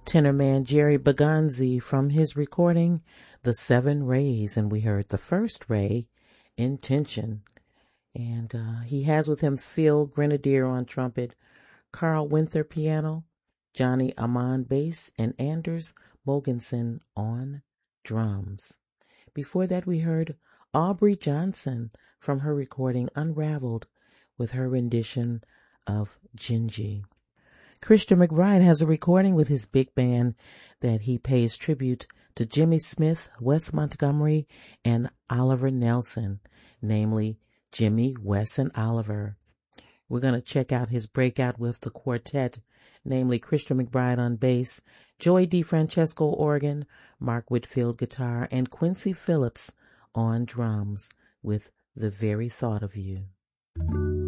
tenorman Jerry Baganzi from his recording The Seven Rays, and we heard the first ray, Intention. And he has with him Phil Grenadier on trumpet, Carl Winther piano, Johnny Amon bass, and Anders Mogensen on drums. Before that, we heard Aubrey Johnson from her recording Unraveled with her rendition of Gingy. Christian McBride has a recording with his big band that he pays tribute to Jimmy Smith, Wes Montgomery, and Oliver Nelson, namely Jimmy, Wes, and Oliver. We're going to check out his breakout with the quartet, namely Christian McBride on bass, Joey DeFrancesco organ, Mark Whitfield guitar, and Quincy Phillips on drums with The Very Thought of You.